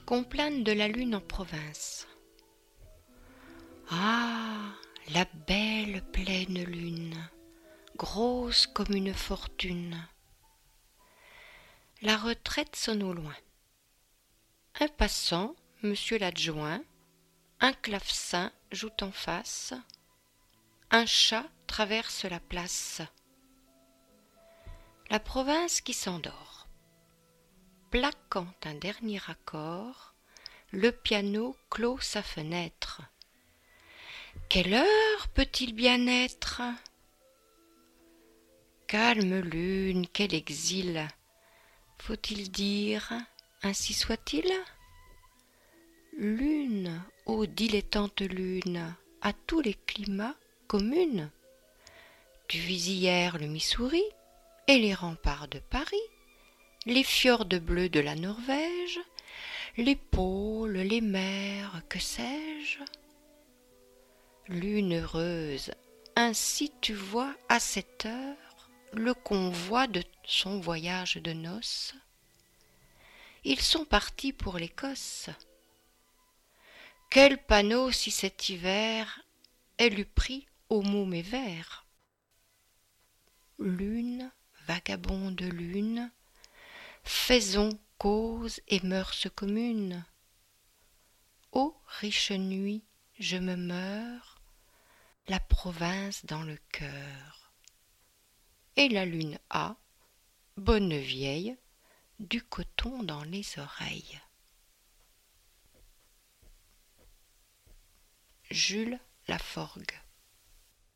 Qu'on plane de la lune en province. Ah, la belle pleine lune, grosse comme une fortune. La retraite sonne au loin. Un passant, monsieur l'adjoint, un clavecin joue en face. Un chat traverse la place. La province qui s'endort. Plaquant un dernier accord, le piano clôt sa fenêtre. Quelle heure peut-il bien être? Calme lune, quel exil! Faut-il dire ainsi soit-il? Lune, ô dilettante lune, à tous les climats commune. Tu vis hier le Missouri et les remparts de Paris, les fjords bleus de la Norvège, les pôles, les mers, que sais-je? Lune heureuse, ainsi tu vois à cette heure le convoi de son voyage de noces. Ils sont partis pour l'Écosse. Quel panneau si cet hiver elle eût pris au mot mes vers. Lune, vagabonde lune, faisons cause et mœurs communes. Ô riche nuit, je me meurs, la province dans le cœur. Et la lune a, bonne vieille, du coton dans les oreilles. Jules Laforgue.